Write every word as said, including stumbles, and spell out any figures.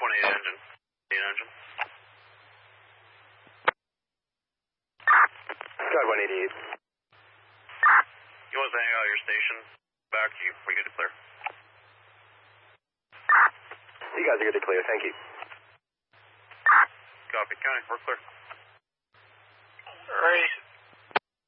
twenty-eight engine. engine. Sky one eighty-eight. You want us to hang out at your station? Back to you. We get to clear. You guys are good to clear. Thank you. Copy. County. We're clear. Ready,